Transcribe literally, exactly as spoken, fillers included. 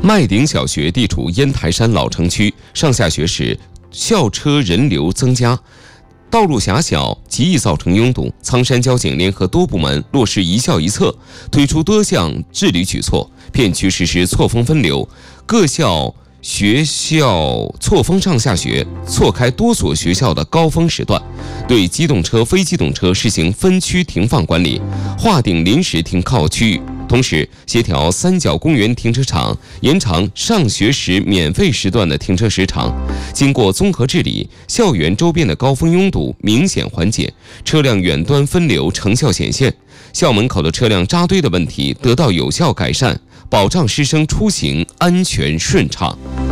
麦顶小学地处烟台山老城区，上下学时校车人流增加，道路狭小，极易造成拥堵。苍山交警联合多部门落实一校一策，推出多项治理举措，片区实施错峰分流，各校学校错峰上下学，错开多所学校的高峰时段，对机动车、非机动车实行分区停放管理，划定临时停靠区域。同时，协调三角公园停车场延长上学时免费时段的停车时长。经过综合治理，校园周边的高峰拥堵明显缓解，车辆远端分流成效显现，校门口的车辆扎堆的问题得到有效改善，保障师生出行安全顺畅。